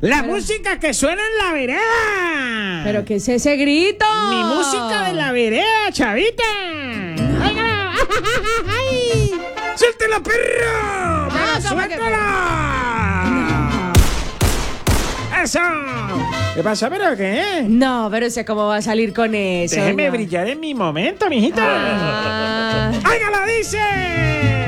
La música que suena en la vereda. ¿Pero qué es ese grito? Mi música de la vereda, chavita. ¡Oiga! ¡Ay! ¡Suéltela, perro! ¡Pero suéltela! ¡Eso! ¿Qué pasa, pero qué? No, pero sé cómo va a salir con eso. Déjeme no. brillar en mi momento, mijita. Ah. ¡Oiga, la dice!